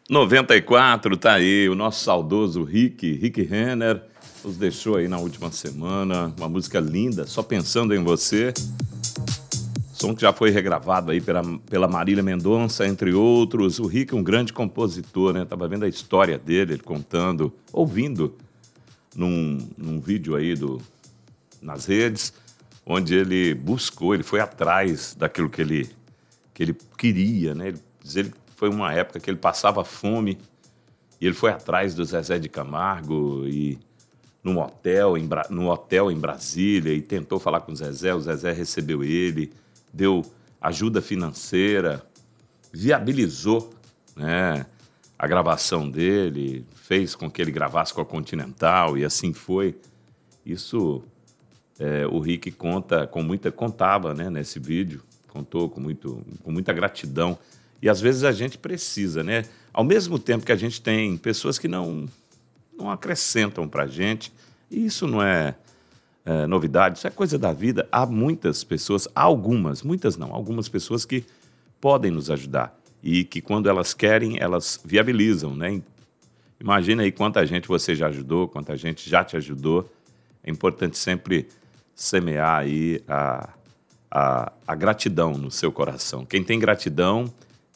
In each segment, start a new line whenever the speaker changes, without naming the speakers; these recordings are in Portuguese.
94, tá aí, o nosso saudoso Rick Renner, nos deixou aí na última semana, uma música linda, Só Pensando em Você, som que já foi regravado aí pela Marília Mendonça, entre outros. O Rick é um grande compositor, né? Tava vendo a história dele, ele contando, ouvindo num vídeo aí nas redes, onde ele buscou, ele foi atrás daquilo que ele queria, né? Ele foi uma época que ele passava fome e ele foi atrás do Zezé de Camargo e num hotel em Brasília e tentou falar com o Zezé recebeu ele, deu ajuda financeira, viabilizou, né, a gravação dele, fez com que ele gravasse com a Continental e assim foi. Isso o Rick contava, né, nesse vídeo, contou com muita gratidão. E às vezes a gente precisa, né? Ao mesmo tempo que a gente tem pessoas que não acrescentam para a gente, e isso não é novidade, isso é coisa da vida. Há muitas pessoas, algumas pessoas que podem nos ajudar e que quando elas querem, elas viabilizam, né? Imagina aí quanta gente você já ajudou, quanta gente já te ajudou. É importante sempre semear aí a gratidão no seu coração. Quem tem gratidão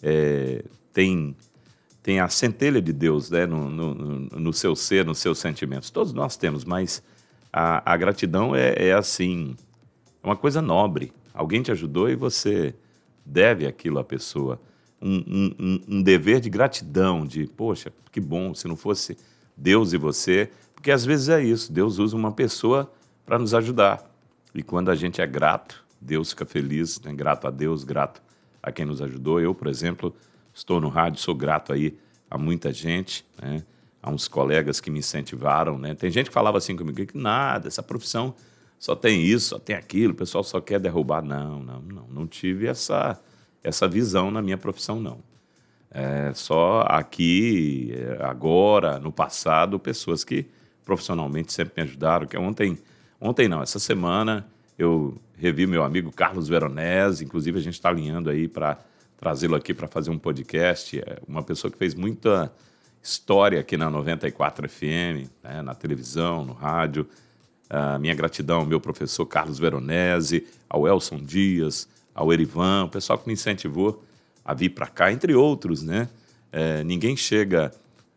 tem a centelha de Deus, né, no seu ser, nos seus sentimentos. Todos nós temos, mas a gratidão é assim, é uma coisa nobre. Alguém te ajudou e você deve aquilo à pessoa. Um dever de gratidão, de, poxa, que bom, se não fosse Deus e você, porque às vezes é isso, Deus usa uma pessoa para nos ajudar. E quando a gente é grato, Deus fica feliz, né? Grato a Deus, grato a quem nos ajudou. Eu, por exemplo, estou no rádio, sou grato aí a muita gente, né? A uns colegas que me incentivaram, né? Tem gente que falava assim comigo, que nada, essa profissão só tem isso, só tem aquilo, o pessoal só quer derrubar. Não tive essa visão na minha profissão, não. Só aqui, agora, no passado, pessoas que profissionalmente sempre me ajudaram, que essa semana eu revi meu amigo Carlos Veronese, inclusive a gente está alinhando aí para trazê-lo aqui para fazer um podcast, uma pessoa que fez muita história aqui na 94 FM, né, na televisão, no rádio. Minha gratidão ao meu professor Carlos Veronese, ao Elson Dias, ao Erivan, o pessoal que me incentivou a vir para cá, entre outros, né? Ninguém chega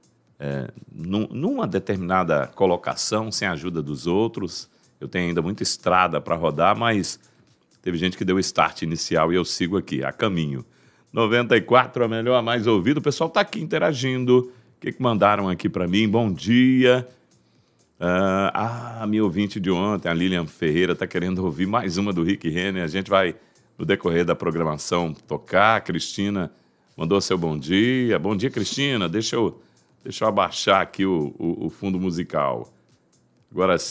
numa determinada colocação sem a ajuda dos outros. Eu tenho ainda muita estrada para rodar, mas teve gente que deu o start inicial e eu sigo aqui, a caminho. 94, a melhor, a mais ouvida. O pessoal está aqui interagindo. O que mandaram aqui para mim? Bom dia. Minha ouvinte de ontem, a Lilian Ferreira, está querendo ouvir mais uma do Rick Renner. A gente vai, no decorrer da programação, tocar. A Cristina mandou seu bom dia. Bom dia, Cristina. Deixa eu abaixar aqui o fundo musical. Agora